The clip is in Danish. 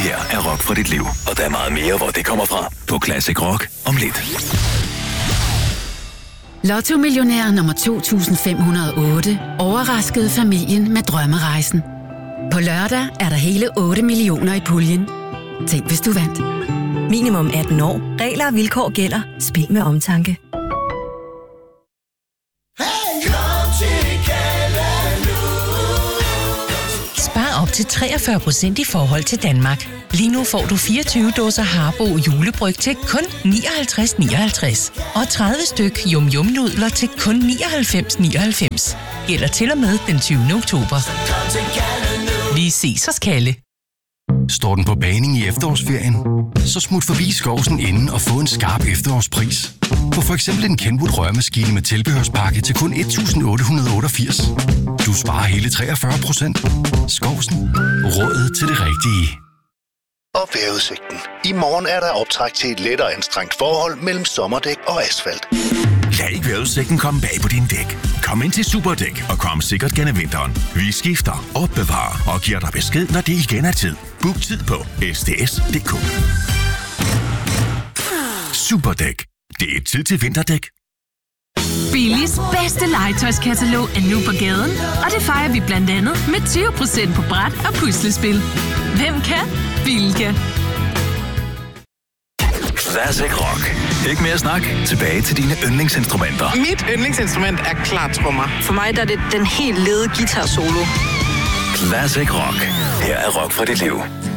her er Rock fra dit liv, og der er meget mere, hvor det kommer fra på Classic Rock om lidt. Lotto-millionær nummer 2508 overraskede familien med drømmerejsen. På lørdag er der hele 8 millioner i puljen. Tænk, hvis du vandt. Minimum 18 år. Regler og vilkår gælder. Spil med omtanke. Spar op til 43% i forhold til Danmark. Lige nu får du 24 dåser Harbo julebryg til kun 59,59. Og 30 styk Yum Yum nudler til kun 99,99. Gælder til og med den 20. oktober. Vi ses hos Kalle. Står den på baning i efterårsferien? Så smut forbi Skovsen inden og få en skarp efterårspris. På for eksempel en Kenwood rørmaskine med tilbehørspakke til kun 1.888. Du sparer hele 43%. Skovsen. Rådet til det rigtige. Og vejrudsigten. I morgen er der optræk til et lettere anstrengt forhold mellem sommerdæk og asfalt. Lad ikke vejrudsigten komme bag på dine dæk. Kom ind til Superdæk og kom sikkert gennem vinteren. Vi skifter, opbevarer og giver dig besked, når det igen er tid. Book tid på sds.dk. Superdæk. Det er tid til vinterdæk. Billis bedste legetøjskatalog er nu på gaden, og det fejrer vi blandt andet med 20% på bræt og puslespil. Hvem kan? Billy kan. Classic Rock. Ikke mere snak. Tilbage til dine yndlingsinstrumenter. Mit yndlingsinstrument er klartrommer. For mig der er det den helt lede guitar solo. Classic Rock. Her er Rock fra dit liv.